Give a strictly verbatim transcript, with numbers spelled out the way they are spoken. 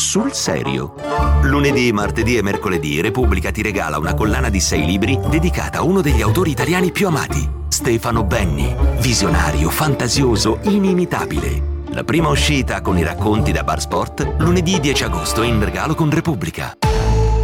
sul serio. Lunedì, martedì e mercoledì Repubblica ti regala una collana di sei libri dedicata a uno degli autori italiani più amati, Stefano Benni, visionario, fantasioso, inimitabile. La prima uscita con i racconti da Bar Sport, lunedì dieci agosto in regalo con Repubblica.